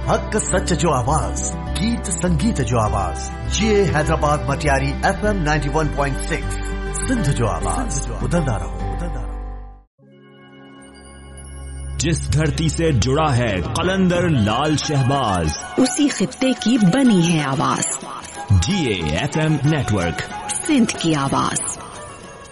हक सच जो आवाज, गीत संगीत जो आवाज, ये हैदराबाद मटियारी FM 91.6 सिंध जो आवाज, उदलदा रहो। जिस धरती से जुड़ा है कलंदर लाल शहबाज, उसी खित्ते की बनी है आवाज। GA FM नेटवर्क, सिंध की आवाज।